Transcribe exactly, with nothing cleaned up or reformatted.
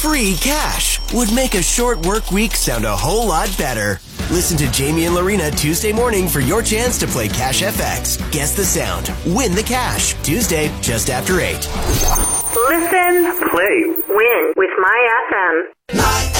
Free cash would make a short work week sound a whole lot better. Listen to Jamie and Lorena Tuesday morning for your chance to play Cash F X. Guess the sound. Win the cash. Tuesday, just after eight. Listen, play, win with My F M.